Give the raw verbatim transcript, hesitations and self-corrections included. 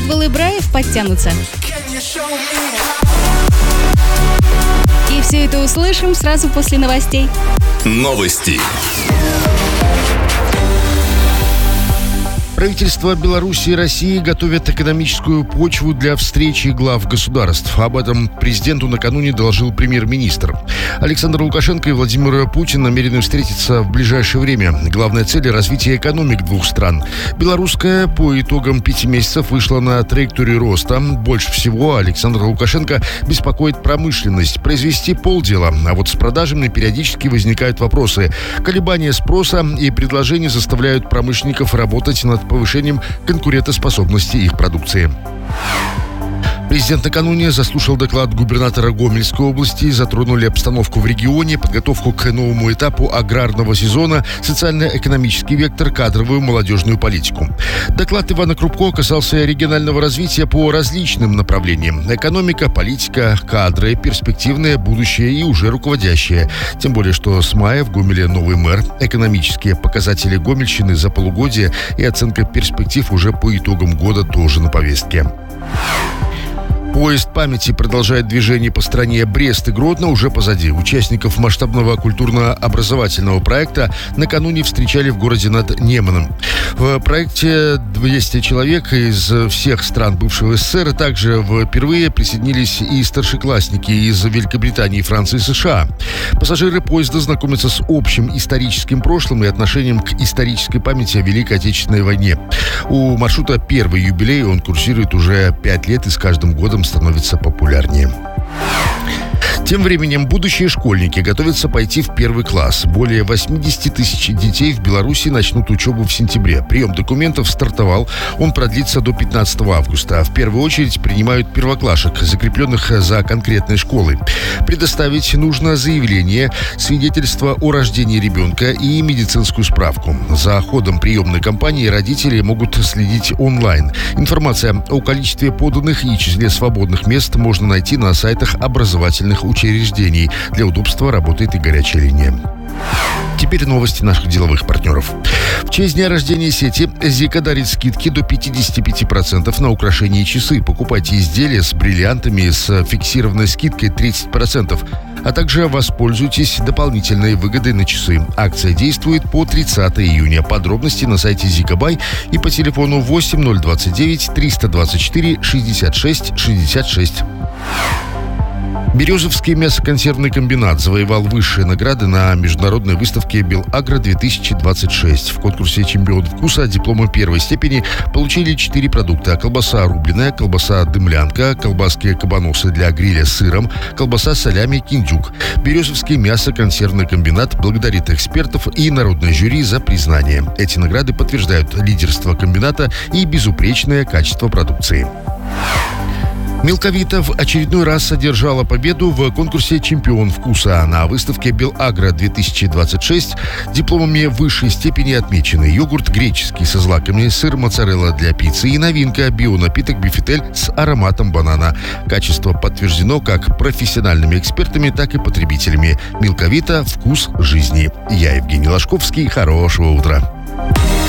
Валыбраев подтянутся. И все это услышим сразу после новостей. Новости. Правительства Беларуси и России готовят экономическую почву для встречи глав государств. Об этом президенту накануне доложил премьер-министр. Александр Лукашенко и Владимир Путин намерены встретиться в ближайшее время. Главная цель – развитие экономик двух стран. Белорусская по итогам пяти месяцев вышла на траекторию роста. Больше всего Александр Лукашенко беспокоит промышленность. Произвести полдела. А вот с продажами периодически возникают вопросы. Колебания спроса и предложения заставляют промышленников работать над повышением конкурентоспособности их продукции. Президент накануне заслушал доклад губернатора Гомельской области, затронули обстановку в регионе, подготовку к новому этапу аграрного сезона, социально-экономический вектор, кадровую молодежную политику. Доклад Ивана Крупко касался регионального развития по различным направлениям. Экономика, политика, кадры, перспективное, будущее и уже руководящее. Тем более, что с мая в Гомеле новый мэр. Экономические показатели Гомельщины за полугодие и оценка перспектив уже по итогам года тоже на повестке. Поезд памяти продолжает движение по стране. Брест и Гродно уже позади. Участников масштабного культурно-образовательного проекта накануне встречали в городе над Неманом. В проекте двести человек из всех стран бывшего СССР. Также впервые присоединились и старшеклассники из Великобритании, Франции и США. Пассажиры поезда знакомятся с общим историческим прошлым и отношением к исторической памяти о Великой Отечественной войне. У маршрута первый юбилей, он курсирует уже пять лет и с каждым годом становится популярнее. Тем временем будущие школьники готовятся пойти в первый класс. Более восемьдесят тысяч детей в Беларуси начнут учебу в сентябре. Прием документов стартовал. Он продлится до пятнадцатого августа. В первую очередь принимают первоклашек, закрепленных за конкретной школой. Предоставить нужно заявление, свидетельство о рождении ребенка и медицинскую справку. За ходом приемной кампании родители могут следить онлайн. Информация о количестве поданных и числе свободных мест можно найти на сайтах образовательных учреждений. Для удобства работает и горячая линия. Теперь новости наших деловых партнеров. В честь дня рождения сети Зика дарит скидки до пятьдесят пять процентов на украшения и часы. Покупайте изделия с бриллиантами с фиксированной скидкой тридцать процентов, а также воспользуйтесь дополнительной выгодой на часы. Акция действует по тридцатого июня. Подробности на сайте Зикабай и по телефону восемь ноль двадцать девять триста двадцать четыре шестьдесят шесть шестьдесят шесть. Березовский мясоконсервный комбинат завоевал высшие награды на международной выставке «Белагро-две тысячи двадцать шесть». В конкурсе «Чемпион вкуса» дипломы первой степени получили четыре продукта: колбаса рубленая, колбаса дымлянка, колбаски кабаносы для гриля с сыром, колбаса солями киндюк. Березовский мясоконсервный комбинат благодарит экспертов и народное жюри за признание. Эти награды подтверждают лидерство комбината и безупречное качество продукции. Мелковита в очередной раз одержала победу в конкурсе «Чемпион вкуса». На выставке «Белагро-две тысячи двадцать шесть» дипломами высшей степени отмечены йогурт греческий со злаками, сыр моцарелла для пиццы и новинка – бионапиток «Бифитель» с ароматом банана. Качество подтверждено как профессиональными экспертами, так и потребителями. Мелковита – вкус жизни. Я Евгений Ложковский. Хорошего утра.